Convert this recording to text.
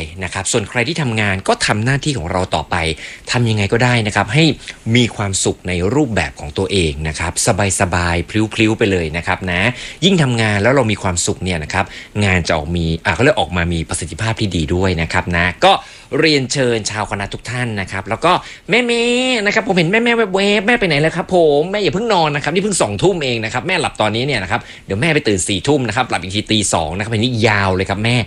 นะครับส่วนใครที่ทำงานก็ทำหน้าที่ของเราต่อไปทำยังไงก็ได้นะครับให้มีความสุขในรูปแบบของตัวเองนะครับสบายๆพลิ้วๆไปเลยนะครับนะยิ่งทำงานแล้วเรามีความสุขเนี่ยนะครับงานจะเขาเรียกออกมามีประสิทธิภาพที่ดีด้วยนะครับนะก็เรียนเชิญชาวคณะทุกท่านนะครับแล้วก็แม่ๆนะครับผมเห็นแม่แวบๆแม่ไปไหนแล้วครับผมแม่อย่าเพิ่งนอนนะครับนี่เพิ่ง2 ทุ่มเองนะครับแม่หลับตอนนี้เนี่ยนะครับเดี๋ยวแม่ไปตื่น4 ทุ่มนะครับหลับอีกทีตี 2นะครับอันนี้ยาวเลยครับแม่